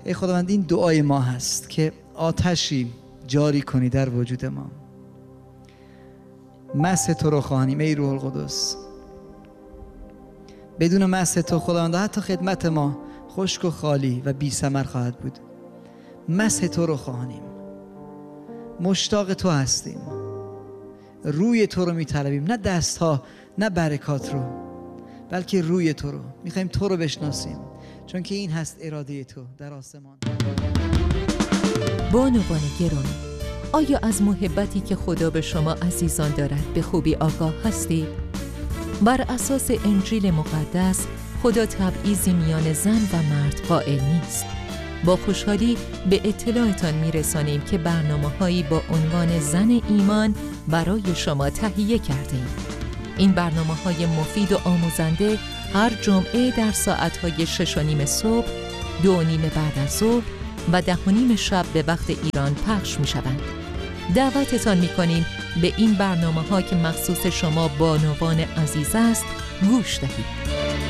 ای خداوند این دعای ما هست که آتشی جاری کنی در وجود ما. مسح تو رو خواهیم ای روح القدس. بدون مسح تو خداوند حتی خدمت ما خشک و خالی و بی ثمر خواهد بود. مسح تو رو خواهیم، مشتاق تو هستیم، روی تو رو میطلبیم، نه دست ها نه برکات رو، بلکه روی تو رو میخوایم، تو رو بشناسیم، چون که این هست اراده تو در آسمان. بانوان گرامی، آیا از محبتی که خدا به شما عزیزان دارد به خوبی آگاه هستید؟ بر اساس انجیل مقدس خدا تبعیضی میان زن و مرد قائل نیست. با خوشحالی به اطلاعتان میرسانیم که برنامه‌هایی با عنوان زن ایمان برای شما تهیه کردیم. این برنامه‌های مفید و آموزنده هر جمعه در ساعت‌های 6:30 صبح، 2:30 بعد از ظهر و 10:30 شب به وقت ایران پخش می‌شوند. دعوتتان می‌کنیم به این برنامه‌ها که مخصوص شما بانوان عزیز است گوش دهید.